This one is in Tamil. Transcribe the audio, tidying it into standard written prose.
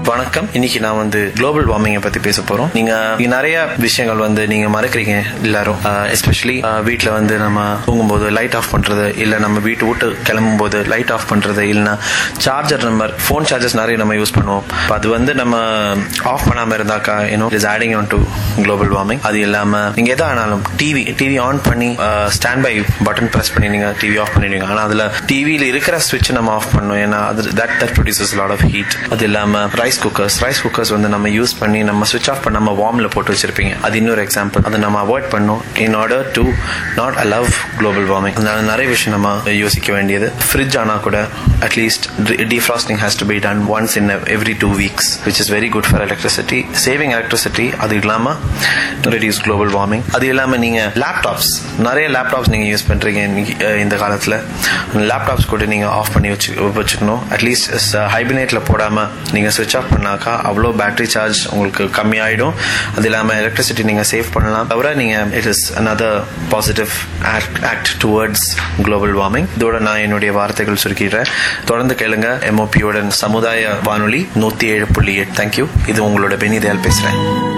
வணக்கம். இன்னைக்கு நான் வந்து குளோபல் வார்மிங்கை பத்தி பேச போறோம். நீங்க நிறைய விஷயங்கள் வந்து நீங்க மறக்கிறீங்க எல்லாரும். எஸ்பெஷலி வீட்டுல வந்து நம்ம தூங்கும்போது லைட் ஆஃப் பண்றது, இல்ல நம்ம விட்டு கிளம்பும் போது லைட் ஆஃப் பண்றது, இல்லைன்னா சார்ஜர் போன் சார்ஜர்ஸ் நிறைய நம்ம யூஸ் பண்ணுவோம். அது வந்து நம்ம ஆஃப் பண்ணாம இருந்தாக்கா is adding on to global warming. அது இல்லாம நீங்க எதா ஆனாலும் டிவி ஆன் பண்ணி ஸ்டாண்ட் பை பட்டன் பிரஸ் பண்ணி நீங்க டிவி ஆஃப் பண்ணிடுவீங்க. ஆனா அதுல டிவியில இருக்கிற ஸ்விட்ச் நம்ம ஆஃப் பண்ணணும். ஏன்னா that produces a lot of heat. அது இல்லாம ரைஸ் குக்கர்ஸ் வந்து நம்ம யூஸ் பண்ணி நம்ம ஸ்விட்ச் ஆஃப் பண்ணாம வார்ம்ல போட்டு வச்சிருப்பீங்க. அது இன்னொரு எக்ஸாம்பிள். அதை நம்ம அவாய்ட் பண்ணணும் in order to not allow global warming. அதனால நிறைய விஷயம் நம்ம யோசிக்க வேண்டியது. ஃப்ரிட்ஜ் ஆனா கூட at least defrosting has to be done once in every 2 weeks, which is very good for electricity, saving electricity. அது இல்லாம reduce global warming. அது இல்லாம நீங்க நிறைய லேப்டாப்ஸ் நீங்க யூஸ் பண்றீங்க இந்த காலத்துல. லேப்டாப்ஸ் கூட நீங்க ஆஃப் பண்ணி வச்சுக்கணும். அட்லீஸ்ட் ஹைபினேட்ல போடாம நீங்க ஸ்விட்ச் ஆஃப் பண்ணாக்கா அவ்வளோ பேட்டரி சார்ஜ் உங்களுக்கு கம்மியாயிடும். அது இல்லாம எலக்ட்ரிசிட்டி நீங்க சேவ் பண்ணலாம். தவிர நீங்க it is another positive act towards global warming. இதோட நான் என்னுடைய வார்த்தைகள் சுருக்கிறேன். தொடர்ந்து கேளுங்க MOP சமுதாய வானொலி 107.8. தேங்க்யூ. இது உங்களோட பெனி தயாள் பேசுறேன்.